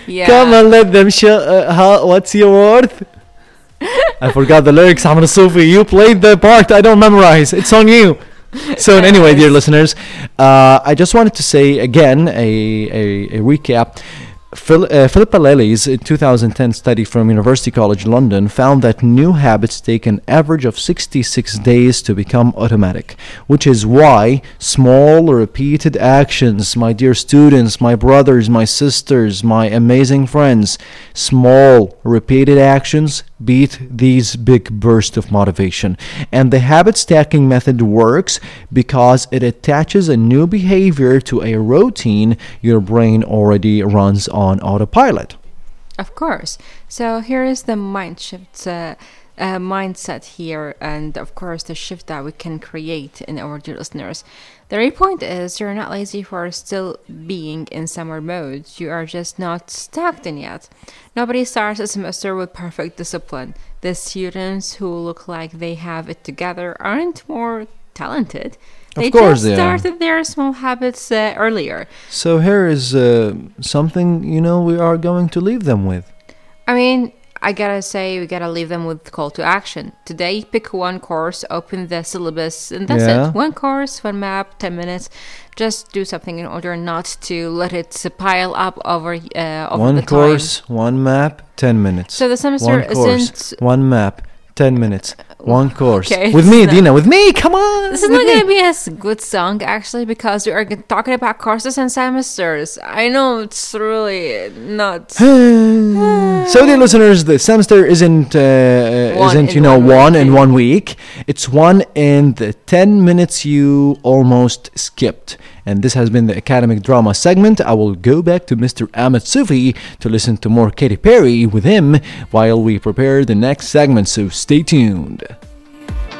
Yeah. Come on, let them show. What's your worth? I forgot the lyrics. Ahmed Sufi, you played the part. I don't memorize. It's on you. So anyway, dear listeners, I just wanted to say again a recap. Philippa Lely's 2010 study from University College London found that new habits take an average of 66 days to become automatic, which is why small repeated actions, my dear students, my brothers, my sisters, my amazing friends, small repeated actions beat these big bursts of motivation. And the habit stacking method works because it attaches a new behavior to a routine your brain already runs on autopilot. Of course. So here is the mindset here, and of course the shift that we can create in our dear listeners. The real point is you're not lazy for still being in summer mode. You are just not stacked in yet. Nobody starts a semester with perfect discipline. The students who look like they have it together aren't more talented. They just started their small habits earlier. So here is something, we are going to leave them with. I mean, I gotta say, we gotta leave them with call to action. Today, pick one course, open the syllabus, and that's it. One course, one map, 10 minutes. Just do something in order not to let it pile up over the time. One course, one map, 10 minutes. So the semester isn't... One map, 10 minutes. One course. Okay, with me, Dina. With me. Come on. This is not going to be a good song, actually, because we are talking about courses and semesters. I know it's really not... So, dear listeners, the semester isn't one in 1 week. It's one in the 10 minutes you almost skipped. And this has been the academic drama segment. I will go back to Mr. Ahmed Sufi to listen to more Katy Perry with him while we prepare the next segment. So stay tuned.